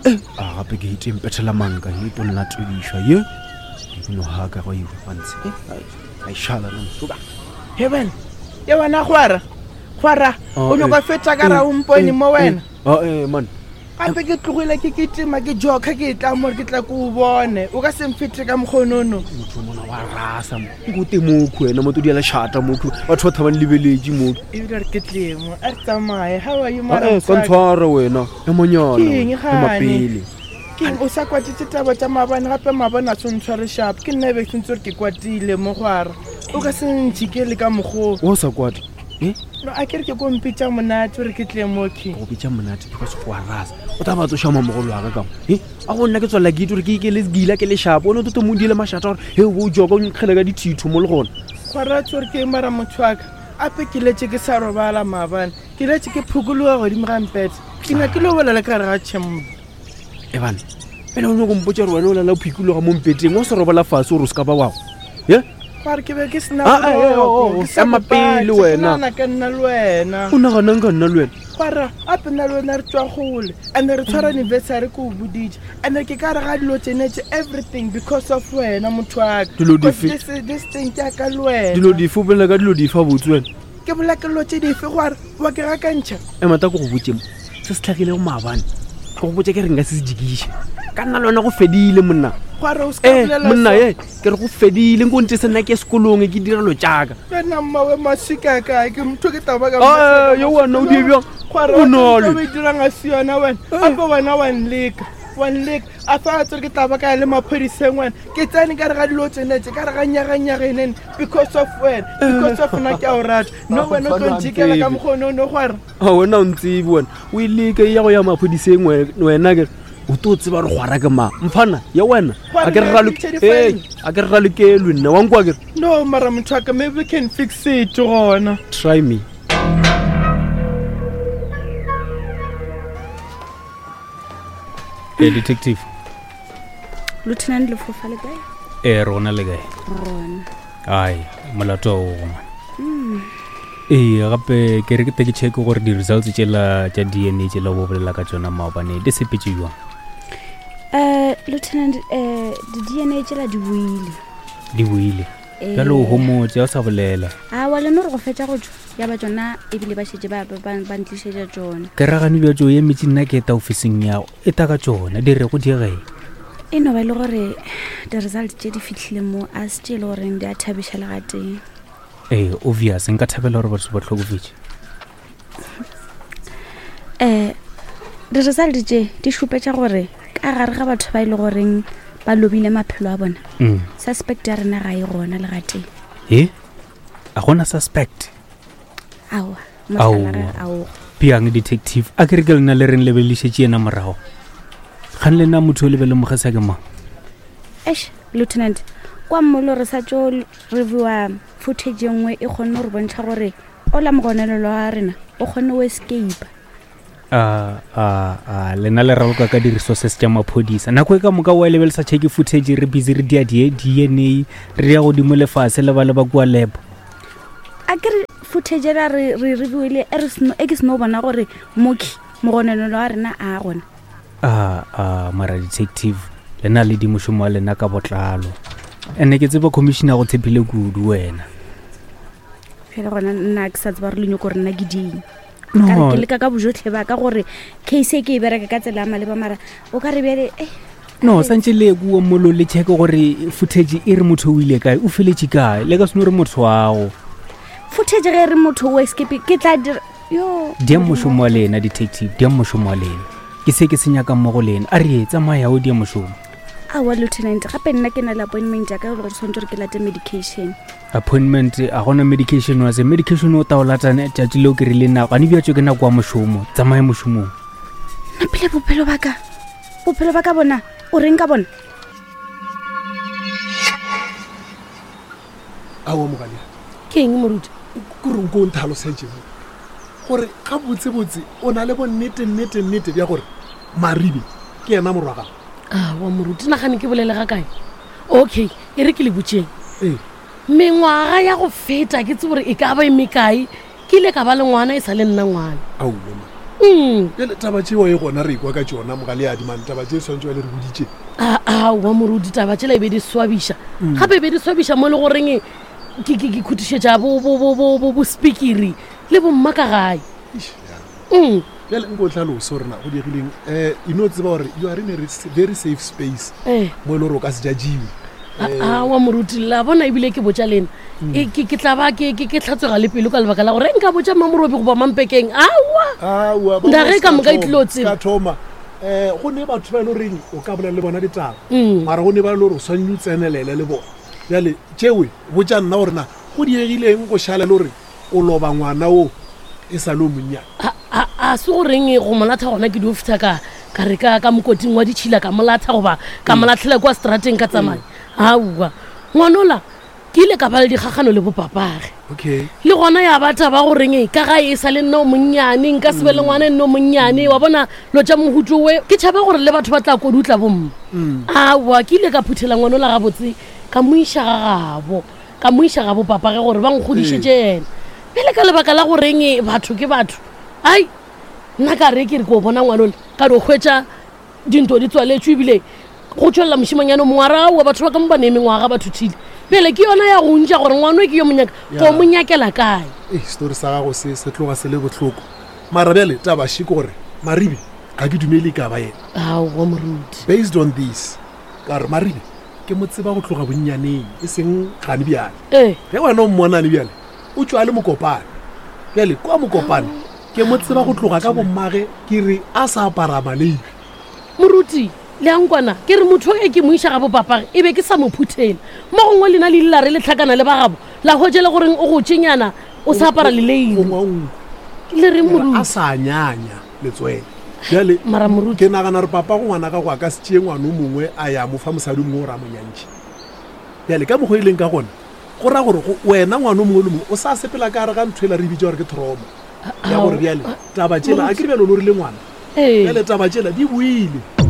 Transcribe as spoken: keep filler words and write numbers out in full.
eh a gape ke ite mpethela manka e tlolla tudisha ye no ha ka go iwe pantse ai shala no suba Heaven ye wana khwara khwara o no ka fetsa ka ra umponi mo wena ah eh man gape ke tlogile ke kitima ke joka ke tla mo ke tla go bone o ka se mfete ka mkhonono motho mona wa rasa go te mo khwena mo to di la shata mo batho ba thabang lebeleji mo e re ke tlemo a tsamaye how are you mara eh kontwara wena e monyana e mapele ke o sa kwatitse taba tsa mabane gape mabana tso ntshware sharp ke nne be tsentse ke kwatile mo gwara o ka se ntshikele ka mogo o sa kwati eh no a kere ke go mpitsa monate re ke tle mo ke go bitsa monate because go rasa o taba tso shama mogolo wa ka ka eh a go nna ke tswala ke itse ke ke le gila ke le shapo o no to mo dile mashata gore he o joka o nkgele ka dithitho mo le gona gwara tsore ke mara motshwaka ape ke letse ke sa robala mabane ke letse ke phukuluwa go di mgampetse ke na ke lo bolela ka re ga tshemmo e bana pele o no go mpotsa re wena o la la phikulo ga mo mpeteng o se robala fase o re se ka ba wago ye kware ke be ke sna ah eh ke mapele wena na ka nna le wena o nagana nka nna le wena kwara ape nna le wena re tswa gole and re tshwara anniversary ko budije and ke ka re ga dilo tsenetse everything because of wena motho wa ka dilo dife this thing ke ka le wena dilo dife o bolela ka dilo dife a botse wena ke bolela ke lo tse dife gware wa ke ga kantšha e mata go go botseng se se tlhagile go maabane go go botse ke re nka se se jikishe ka nna lona go fedile monna gware o ska bolela monna ye ke re go fedile nko ntse se nna ke sekolong ke dira lo tjaka wena mmawe masika ka ke motho ke taba ka ah yo wena o di bjang gware o no le dira nga siona wena apa wena wa nleka one leg a fa tsore ke taba ka le maphodiseng wena ke tsane ka re ga dilo tsenetse ka re ga nyaga nyaga enen because of when because of na ke a o rata no wena o ntjikela ka mkhono no gware a wena o ntsebi wena o ileke ya go ya maphodiseng wena ke o to tseba re gwara ke ma mfana ya wena a ke re raluke eh a ke re raluke le nna wa nkwa ke no mara mthaka maybe we can fix it gona try me eh detective Lieutenant Lefofa le kae eh rona le kae rona ai molato o man eh gape ke re ke te ke check gore di results tšela tša D N A tšela bo bolela ka tsona maobane di sepetšwa eh Lieutenant eh di D N A tšela di buile di buile ka lo ho mo tša sa bolela a wa le no re go fetša go tswa ya ba tsona e bile ba shetse ba ba ntlišetša tsona ke ragane bja tšo ye metsi nna ke ta ofising yago e ta ka tsona di re go diege e no ba le gore the result tše di fitlhile mo a se tše le gore di a thabiša le gateng eh obvious nka thabela gore batho ba tlhokofetše eh the result tše di šupetša gore ka gare ga batho ba ile goreng ba lobile maphelo a bona suspect ya rena ga e gona le gateng eh a gona suspect awa mohlala ao piang detective a ke re ke lena le reng lebelešetše ena morago kgang le nna motho o lebele mogesa ke mang eish lieutenant kwa mmolo re sa tšo reviewa footage nngwe e kgonne gore bontšha gore o la mogonelelo wa rena o kgonne o escape a a lena le raloka ka di-resources tša maphodisa nako e ka moka wa lebelesa check footage re busy re dia D N A re ya godimo lefase le ba le ba kua lab a ke footage ra re re reviewile e re sno e ke sno bona gore moki mogonelelo wa rena a gona a a mara detective lena le dimushumo lena ka botlalo ene ke tseba commissioner go tshepile kudu wena fela gona nna ke sa tseba re le nyoko rena ke ding ka re ke le ka ka bojotlhe ba ka gore case e ke e bereka ka tsela maleba mara o ka re bele eh no santse le bua molo le check gore footage e re motho o ile kae o feletse kae le ka seno re motho wago footage ge re motho o escape ke tla dira yo di moshomo lena detective di moshomo lena ke se ke senya ka mmogo lena a re etsa maya o di moshomo awa lieutenant gape nna ke na le appointment ya ka gore tshwanetse re ke late medication appointment a gona medication wa se medication o taolatane tšatši leo ke rile nako ane bjatšo ke nako wa moshomo tsamaya moshomong na pele bophelo ba ka bophelo ba ka bona o reng ka bona awa mogale ke eng moruti ko re go ntlhalosetse gore ga botsebotse o na le bo nnete nnete nnete bja gore Maribe ke yena morwa gago awa moruti nagane ke bolele ga kae okay e re ke le botšeng ee mengwaga ya go feta ke tse gore e ka ba e mekae ke ile ka ba le ngwana e sa le nna ngwana aulema Mm. Bjale taba tšeo e gona re ikwa ka tšona mogale ya dimane taba tše swantse wa le re boditše aa wa morudi taba tšela e be di swabiša gape e be di swabiša mo le goreng ke ke ke khutišetša bo bo bo bo bo bo speakeri le bo mmaka gae mm bjale nko tlhalose gore na go diegileng um you know tseba gore you are in a re- very safe space eh mo e le gore o ka se jajiwe a wa moruti la bona ebile ke botša lena e ke ke tla ba ke ke ke tlhatswega le pelo ka lebaka la gore nka botša mamorobi go ba mampekeng awa aowa Nda ge ka moka e tlile go tseba. ka thoma um go ne batho ba e le goreng o ka bolela le bona ditaba Mm. mara go ne ba e le gore o swanne o tsenelele le bona bjale tšewe botša nna gore na go diegileng go šala le gore o loba ngwana o e sa le o monnyane A- a a se goreng go molatha gona ke di ofisa ka ka re ka ka mokoting wa ditšhila ka molatha goba ka molatlhela kwa strateng ka tsamaya aowa ngwanola ke ile ka ba le dikgagano le bopapage okay le gona ya batha ba goreng ka ga e sa le nna o monnyane nka se be le ngwana nna o monnyane wa bona lo tša mohuto we ke tšhaba gore le batho ba tla kodi o tla bomma aowa ke ile ka phuthela ngwanola gabotse ka moiša ga gabo ka moiša ga bopapage gore ba nkgodišetše ena pele ka lebaka la goreng batho ke batho ai nna ka re ke re ko bona ngwanola ka di hwetša dinto di tswaletšwe ebile go tšwelela mošimanyane moara wa batho ba ka mo ba nemengwaga ba thuthile pele ke yona ya go ntša gore ngwano ke yo monyaka ko Ya. mo nyakela kae e story sa gago se se tloga se le botlhoko mara bjale taba shiko gore maribe ga ke dumele ka ba yena aowa moruti based on this ka gore maribe ke mo tseba go tloga bonnyaneng e seng gane bjale ee ge wena o mmonane bjale o tswa le mokopane bjale kwa mokopane ke mo tseba go tloga ka bommage ke re a sa apara maleibi moruti le yankwana ke re motho e ke moiša ga bopapage e be ke sa mo phuthela mo gongwe lena le lela re le tlhakana le bagabo la hojele goreng o go tšenyana o sa apara leleile ongwaong le re a moruti sa nyanya letswele bjale mara moruti ke nagana re papa go ngwana ka go a ka se tšee ngwana o mongwe a ya mo fa mosadi o mongwe gore a mo nyantšhe bjale ka mokgwa e leng ka gona go raya gore go- wena ngwana o mongwe le mongwe o sa sepela ka re ga ntho ela re bitša gore ke trauma ya gore bjale taba tšela a ke re bjale o lo rile ngwana ee bjale taba tšela di buile